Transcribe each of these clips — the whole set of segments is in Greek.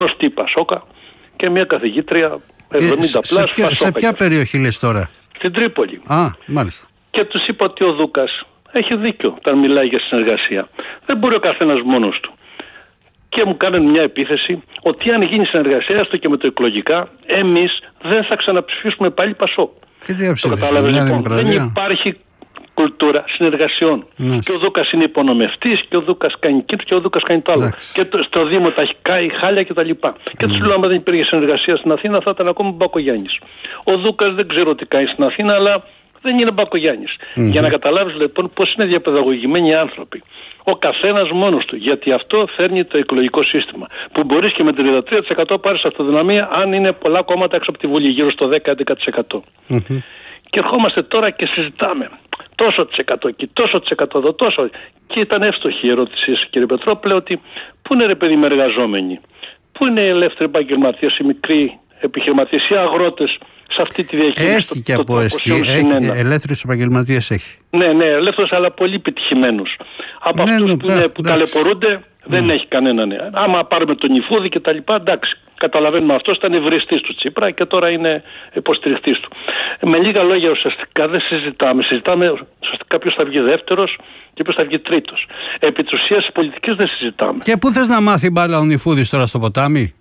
γνωστή Πασόκα και μια καθηγήτρια 70+. Σε ποια περιοχή λες τώρα? Στην Τρίπολη. Α, μάλιστα. Και τους είπα ότι ο Δούκας έχει δίκιο όταν μιλάει για συνεργασία. Δεν μπορεί ο καθένας μόνος του. Και μου κάνουν μια επίθεση ότι αν γίνει συνεργασία, έστω και με το εκλογικά, εμείς δεν θα ξαναψηφίσουμε πάλι Πασόκ. Και τι το κατάλαβες λοιπόν? Δεν υπάρχει κουλτούρα συνεργασιών. Ναι. Και ο Δούκας είναι υπονομευτής και ο Δούκας κάνει εκείνο και ο Δούκας κάνει το άλλο. Ναι. Και στο Δήμο τα έχει κάει χάλια κτλ. Και τους λέω: άμα δεν υπήρχε συνεργασία στην Αθήνα, θα ήταν ακόμα Μπακογιάννης. Ο Δούκας δεν ξέρω τι κάνει στην Αθήνα, αλλά δεν είναι Μπακογιάννης. Για να καταλάβεις λοιπόν πώς είναι διαπαιδαγωγημένοι άνθρωποι. Ο καθένας μόνος του. Γιατί αυτό φέρνει το εκλογικό σύστημα. Που μπορείς και με 33% πάρεις αυτοδυναμία, αν είναι πολλά κόμματα έξω από τη Βουλή, γύρω στο 10-11%. Και ερχόμαστε τώρα και συζητάμε. Τόσο της εκατό εκεί, τόσο της εκατό εδώ, τόσο. Και ήταν εύστοχη η ερώτησή σου, κύριε Πετρόπουλε, ότι πού είναι ρε παιδί με εργαζόμενοι, πού είναι οι ελεύθεροι επαγγελματίες, οι μικροί επιχειρηματίες, οι αγρότες σε αυτή τη διαχείριση? Έχει και από ελεύθερους επαγγελματίες έχει. Ναι, ελεύθερους, αλλά πολύ επιτυχημένους. Από αυτούς που ταλαιπωρούνται δεν έχει κανέναν. Ναι. Άμα πάρουμε τον Νιφούδη και τα λοιπά, εντάξει. Καταλαβαίνουμε, αυτός ήταν ευριστής του Τσίπρα και τώρα είναι υποστηριχτής του. Με λίγα λόγια, ουσιαστικά δεν συζητάμε. Συζητάμε ουσιαστικά ποιος θα βγει δεύτερος και ποιος θα βγει τρίτος. Επί της ουσίας πολιτικής δεν συζητάμε. Και πού θες να μάθει μπάλα ο Νιφούδης τώρα, στο ποτάμι?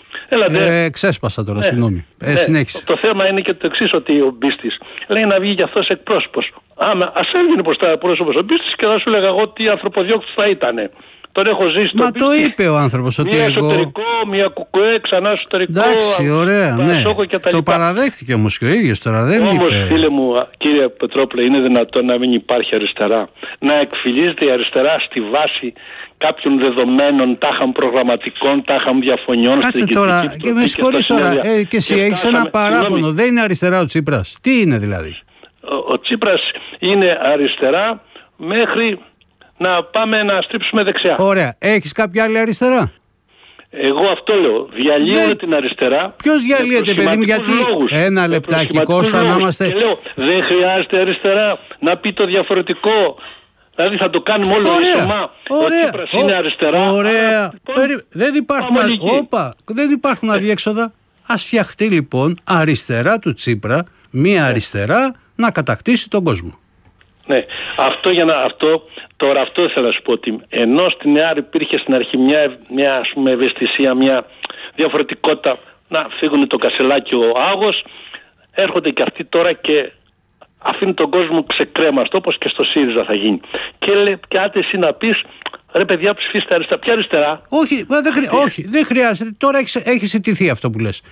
Ξέσπασα τώρα, συγγνώμη. Συνέχισε. Το θέμα είναι και το εξής, ότι ο Μπίστης λέει να βγει για αυτός εκπρόσωπος. Ας έβγαινε προς τα πρόσωπος ο Μπίστης και θα σου έλεγα εγώ τι ανθρωποδιώκτης θα ήτανε. Τον έχω ζήσει στον Μα το είπε ο άνθρωπος ότι μία εσωτερικό, μία κουκουέ, ξανά εσωτερικό. Εντάξει, ωραία, ναι. Το παραδέχτηκε όμως και ο ίδιος τώρα, δεν είπε. Όμως, φίλε μου, κύριε Πετρόπουλε, είναι δυνατόν να μην υπάρχει αριστερά? Να εκφυλίζεται η αριστερά στη βάση κάποιων δεδομένων, τάχαν προγραμματικών, τάχαν διαφωνιών? Κάτσε τώρα, και με συγχωρείς τώρα, και εσύ έχεις ένα παράπονο. Δεν είναι αριστερά ο Τσίπρας. Τι είναι δηλαδή? Ο Τσίπρας είναι αριστερά μέχρι να πάμε να στρίψουμε δεξιά. Ωραία. Έχεις κάποια άλλη αριστερά? Εγώ αυτό λέω. Διαλύουμε την αριστερά. Ποιος διαλύεται, παιδί μου? Γιατί ένα λεπτάκι, Κώστα, να είμαστε. Και λέω, δεν χρειάζεται αριστερά να πει το διαφορετικό. Δηλαδή θα το κάνουμε όλο ισομά. Ο Τσίπρας είναι αριστερά. Ωραία. Δεν υπάρχουν αδιέξοδα. Ας φτιαχτεί λοιπόν αριστερά του Τσίπρα, μία αριστερά να κατακτήσει τον κόσμο. Ναι, αυτό ήθελα να σου πω, ότι ενώ στην ΕΑΡ υπήρχε στην αρχή μια ας πούμε ευαισθησία, μια διαφορετικότητα, να φύγουν το Κασελάκι ο Άγος, έρχονται και αυτοί τώρα και αφήνουν τον κόσμο ξεκρέμαστο, όπως και στο ΣΥΡΙΖΑ θα γίνει. Και λέει, και άντε εσύ να πεις, ρε παιδιά, ψηφίστε αριστερά. Ποια αριστερά? Όχι, δεν χρειάζεται. Τώρα έχει ζητηθεί αυτό που λες.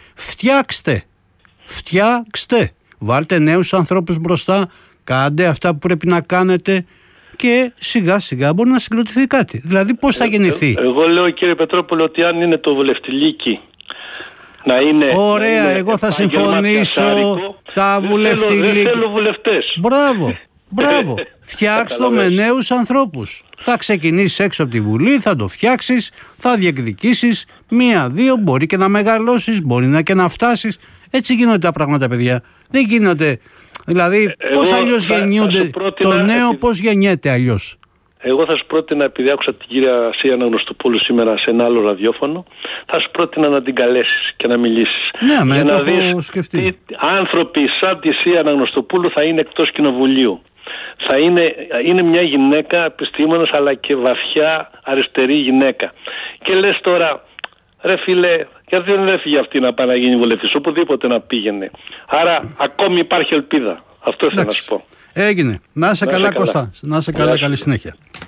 Φτιάξτε. Βάλτε νέους ανθρώπους μπροστά. Κάντε αυτά που πρέπει να κάνετε και σιγά σιγά μπορεί να συγκροτηθεί κάτι. Δηλαδή πώς θα γεννηθεί? Εγώ λέω, κύριε Πετρόπουλο, ότι αν είναι το βουλευτηλίκι να είναι... Ωραία, εγώ θα συμφωνήσω. Τα βουλευτηλίκι. Δεν θέλω βουλευτές. Μπράβο. Φτιάξτε το με νέους ανθρώπους. Θα ξεκινήσεις έξω από τη Βουλή, θα το φτιάξεις, θα διεκδικήσεις 1-2, μπορεί και να μεγαλώσεις, μπορεί και να φτάσεις. Έτσι γίνονται τα πράγματα, παιδιά. Δεν γίνονται... Δηλαδή, πώς αλλιώς γεννιούνται, το νέο πώς γεννιέται αλλιώς? Εγώ θα σου πρότεινα, επειδή άκουσα την κυρία Σία Αναγνωστοπούλου σήμερα σε ένα άλλο ραδιόφωνο, θα σου πρότεινα να την καλέσεις και να μιλήσεις. Ναι, για να το δεις έχω σκεφτεί. τι άνθρωποι σαν τη Σία Αναγνωστοπούλου θα είναι εκτός κοινοβουλίου. Είναι μια γυναίκα επιστήμονας, αλλά και βαθιά αριστερή γυναίκα. Και λες τώρα, ρε φίλε, γιατί δεν έφυγε αυτή να πάει να γίνει βουλευτής, οπουδήποτε να πήγαινε. Άρα ακόμη υπάρχει ελπίδα. Αυτό ήθελα να σου πω. Έγινε. Να είσαι καλά, Κώστα. Να είσαι καλά, καλή συνέχεια.